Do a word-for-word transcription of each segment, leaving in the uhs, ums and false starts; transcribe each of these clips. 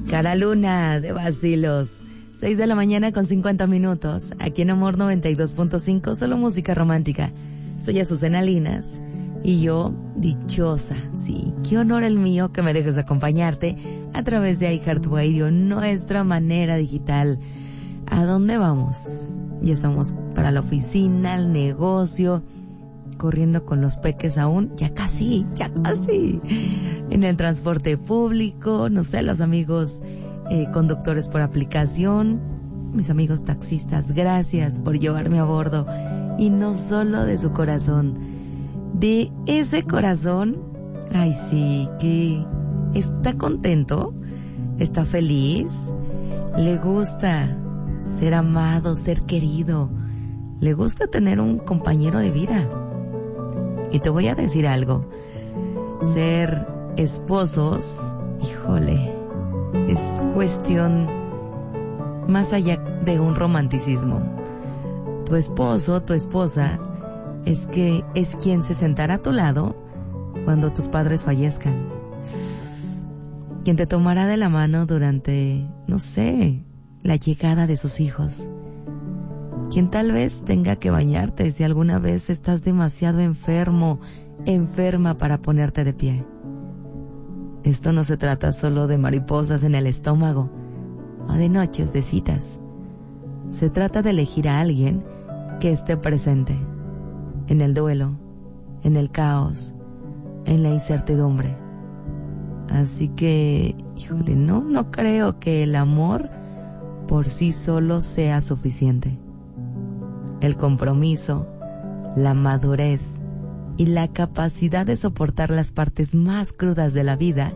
Cara Luna de Bacilos. seis de la mañana con cincuenta minutos. Aquí en Amor noventa y dos punto cinco, solo música romántica. Soy Azucena Linas y yo, dichosa, sí, qué honor el mío que me dejes acompañarte a través de iHeartRadio, nuestra manera digital. ¿A dónde vamos? Ya estamos para la oficina, el negocio, corriendo con los peques aún, ya casi, ya casi. En el transporte público, no sé, los amigos eh, conductores por aplicación, mis amigos taxistas, gracias por llevarme a bordo. Y no solo de su corazón, de ese corazón, ay sí, que está contento, está feliz, le gusta ser amado, ser querido, le gusta tener un compañero de vida. Y te voy a decir algo, ser esposos, híjole, es cuestión más allá de un romanticismo. Tu esposo, tu esposa, es que es quien se sentará a tu lado cuando tus padres fallezcan. Quien te tomará de la mano durante, no sé, la llegada de sus hijos. Quien tal vez tenga que bañarte si alguna vez estás demasiado enfermo, enferma para ponerte de pie. Esto no se trata solo de mariposas en el estómago o de noches de citas. Se trata de elegir a alguien que esté presente en el duelo, en el caos, en la incertidumbre. Así que, híjole, no, no creo que el amor por sí solo sea suficiente. El compromiso, la madurez y la capacidad de soportar las partes más crudas de la vida,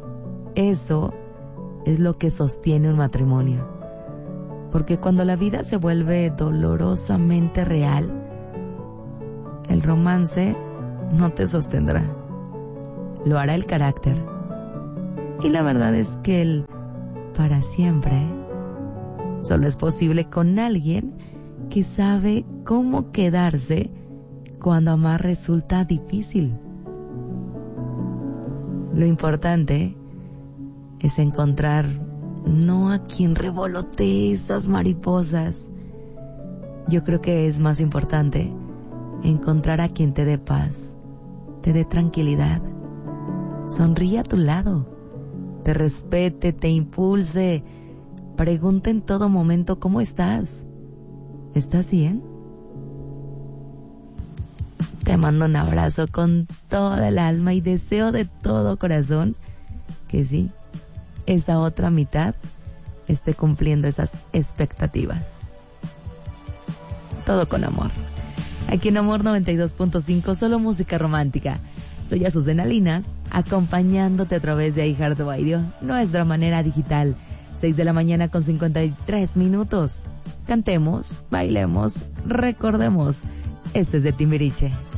eso es lo que sostiene un matrimonio. Porque cuando la vida se vuelve dolorosamente real, el romance no te sostendrá. Lo hará el carácter. Y la verdad es que el para siempre solo es posible con alguien que sabe cómo quedarse cuando amar resulta difícil. Lo importante es encontrar no a quien revolotee esas mariposas. Yo creo que es más importante encontrar a quien te dé paz, te dé tranquilidad, sonríe a tu lado, te respete, te impulse, pregunta en todo momento ¿cómo estás? ¿Estás bien? Te mando un abrazo con toda el alma y deseo de todo corazón que sí, esa otra mitad esté cumpliendo esas expectativas. Todo con amor. Aquí en Amor noventa y dos punto cinco, solo música romántica. Soy Azucena Linas, acompañándote a través de iHeartRadio, nuestra manera digital. seis de la mañana con cincuenta y tres minutos. Cantemos, bailemos, recordemos. Este es de Timbiriche.